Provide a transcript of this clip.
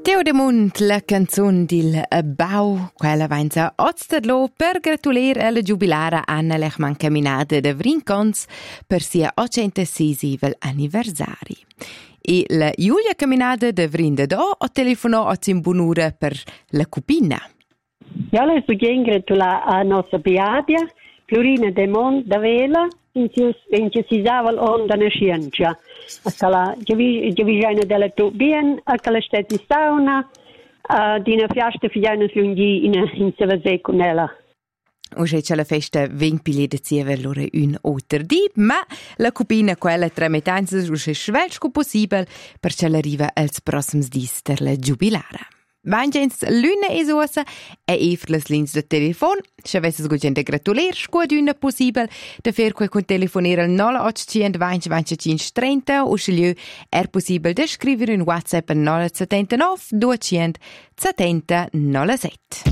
Matteo De Munt, la canzone del Bau, quella venza Oztadlo per gratulare alla giubilare Anna Lechman camminata da Vrincons per sia 806 anniversari. E la Giulia camminata da Vrindadò ha telefonato a Zimbunura per la cupina. Ja, le voglio gratulare a nostra Beadia, Florina De Munt da Vela, in cui si usava l'onda na scienza. Aquela, já vi já dela tudo bem, aquela estete de sauna, di na festa figliana slunghi in Savazé con ella. Oggi c'è la festa 20 pili de zieve loro un otter di, ma la cupina quella tra metanze è svelsco possibile perché l'arriva als prossims dis per la giubilare. Vangens luna e sosa e ifles lins de telefon. Se avesses gugente gratulier, scuod una possibile de fer quei con telefonare al 0800 20 25 30 o scegliu possibile de scrivere un WhatsApp al 079 200 70 07.